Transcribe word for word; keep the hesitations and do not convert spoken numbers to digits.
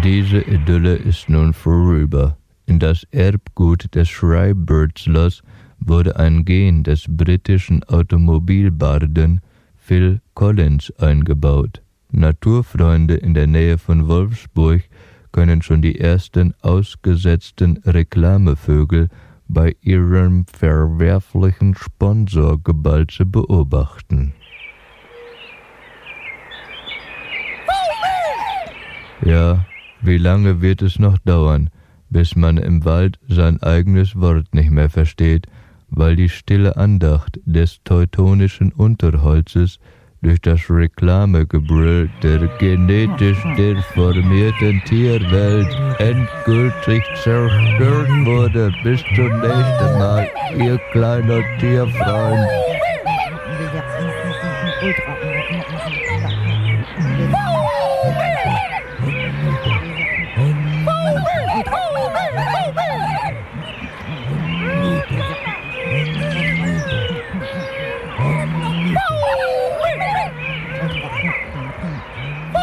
Diese Idylle ist nun vorüber. In das Erbgut des Schreiberslers wurde ein Gen des britischen Automobilbarden Phil Collins eingebaut. Naturfreunde in der Nähe von Wolfsburg können schon die ersten ausgesetzten Reklamevögel bei ihrem verwerflichen Sponsorgebalze beobachten. Ja, wie lange wird es noch dauern, bis man im Wald sein eigenes Wort nicht mehr versteht, weil die stille Andacht des teutonischen Unterholzes durch das Reklamegebrüll der genetisch deformierten Tierwelt endgültig zerstört wurde. Bis zum nächsten Mal, ihr kleiner Tierfreund. Oh,